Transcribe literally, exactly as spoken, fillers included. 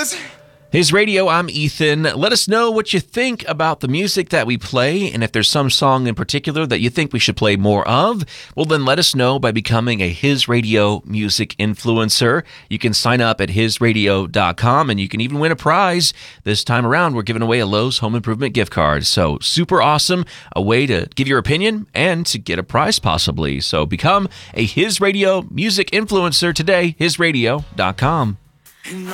Cause His Radio, I'm Ethan. Let us know what you think about the music that we play, and if there's some song in particular that you think we should play more of, well, then let us know by becoming a His Radio music influencer. You can sign up at his radio dot com, and you can even win a prize. This time around, we're giving away a Lowe's Home Improvement gift card. So super awesome, a way to give your opinion and to get a prize possibly. So become a His Radio music influencer today, his radio dot com. and